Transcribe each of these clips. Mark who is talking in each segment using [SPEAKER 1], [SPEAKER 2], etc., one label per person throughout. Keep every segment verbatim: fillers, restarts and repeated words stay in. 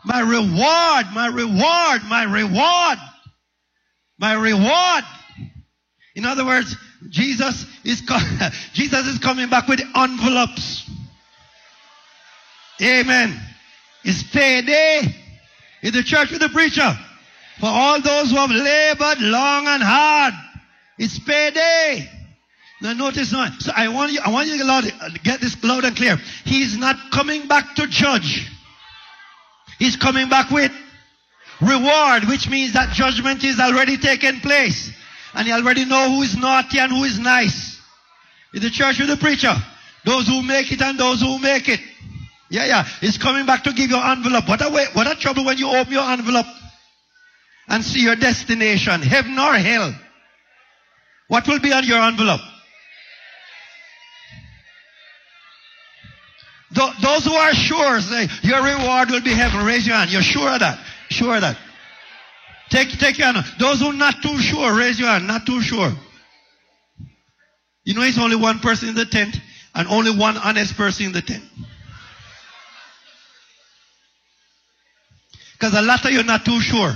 [SPEAKER 1] My reward, my reward, my reward, my reward. In other words, Jesus is Jesus is coming back with envelopes. Amen. It's payday in the church with the preacher. For all those who have labored long and hard, it's payday. Now notice now. So I want you, I want you to loud, get this loud and clear. He's not coming back to judge. He's coming back with reward, which means that judgment is already taken place. And you already know who is naughty and who is nice. In the church with the preacher, those who make it and those who make it. Yeah, yeah. He's coming back to give you an envelope. What a way, what a trouble when you open your envelope and see your destination, heaven or hell. What will be on your envelope? Th- those who are sure, say, your reward will be heaven. Raise your hand. You're sure of that? Sure of that? Take, take your hand. Those who are not too sure, raise your hand. Not too sure. You know it's only one person in the tent and only one honest person in the tent. Because a lot of you are not too sure.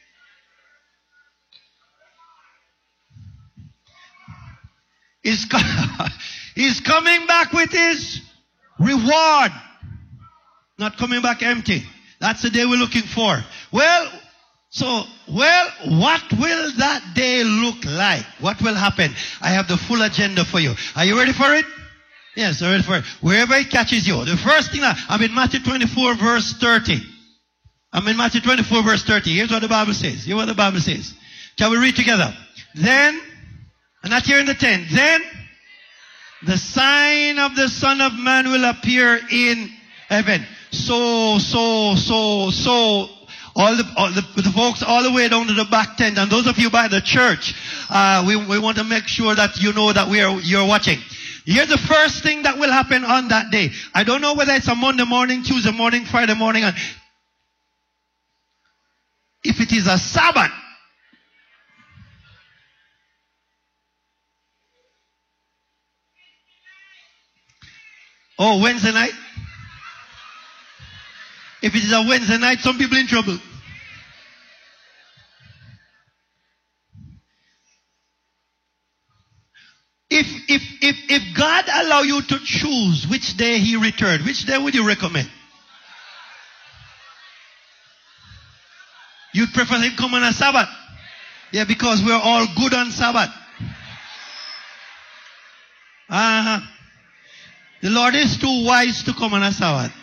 [SPEAKER 1] He's, he's coming back with his reward. Not coming back empty. That's the day we're looking for. Well, so, well, what will that day look like? What will happen? I have the full agenda for you. Are you ready for it? Yes, I'm ready for it. Wherever it catches you. The first thing, I, I'm in Matthew twenty-four verse thirty. I'm in Matthew twenty-four verse thirty. Here's what the Bible says. Here's what the Bible says. Shall we read together? Then, and not here in the tent. Then, the sign of the Son of Man will appear in heaven. So, so, so, so, all the, all the, the folks all the way down to the back tent, and those of you by the church, uh, we, we want to make sure that you know that we are, you're watching. Here's the first thing that will happen on that day. I don't know whether it's a Monday morning, Tuesday morning, Friday morning, and if it is a Sabbath, oh, Wednesday night? If it is a Wednesday night, some people in trouble. If, if, if, if God allow you to choose which day he returned, which day would you recommend? You'd prefer him come on a Sabbath? Yeah, because we're all good on Sabbath. Uh-huh. The Lord is too wise to come on a Sabbath.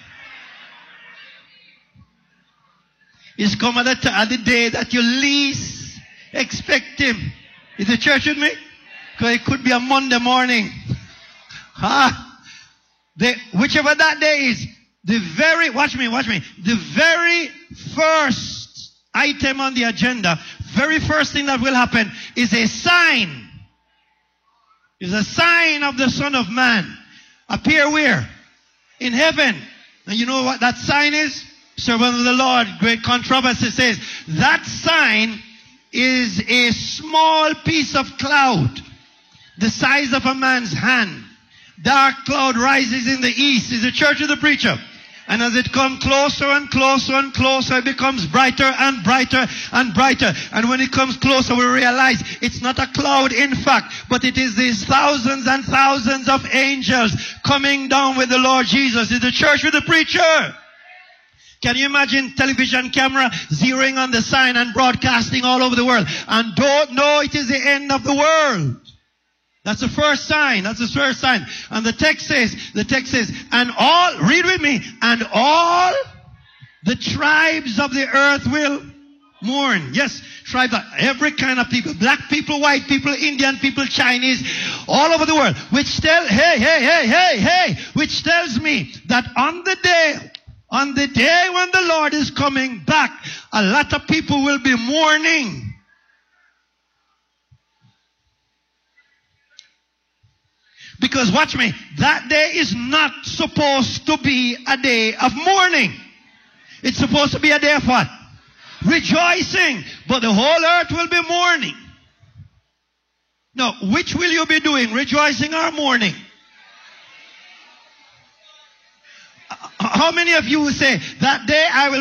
[SPEAKER 1] He's come at the, t- at the day that you least expect him. Is the church with me? Because it could be a Monday morning. Huh? The, whichever that day is, the very, watch me, watch me, the very first item on the agenda, very first thing that will happen is a sign. Is a sign of the Son of Man. Appear where? In heaven. And you know what that sign is? Servant of the Lord, great controversy says, that sign is a small piece of cloud, the size of a man's hand. Dark cloud rises in the east. Is the church of the preacher. And as it comes closer and closer and closer, it becomes brighter and brighter and brighter. And when it comes closer, we realize it's not a cloud, in fact, but it is these thousands and thousands of angels coming down with the Lord Jesus. Is the church with the preacher. Can you imagine television camera zeroing on the sign and broadcasting all over the world and don't know it is the end of the world? That's the first sign. That's the first sign. And the text says, the text says, and all, read with me, and all the tribes of the earth will mourn. Yes, tribes, every kind of people, black people, white people, Indian people, Chinese, all over the world, which tell, hey, hey, hey, hey, hey, which tells me that on the day, on the day when the Lord is coming back, a lot of people will be mourning. Because watch me, that day is not supposed to be a day of mourning. It's supposed to be a day of what? Rejoicing. But the whole earth will be mourning. Now, which will you be doing? Rejoicing or mourning? How many of you will say, that day I will